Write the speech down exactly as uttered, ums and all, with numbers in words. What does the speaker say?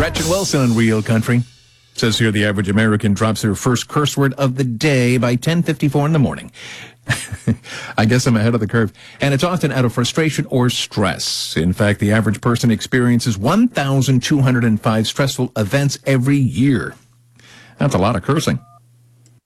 Gretchen Wilson on Real Country. Says here the average American drops their first curse word of the day by ten fifty-four in the morning. I guess I'm ahead of the curve. And it's often out of frustration or stress. In fact, the average person experiences one thousand two hundred five stressful events every year. That's a lot of cursing.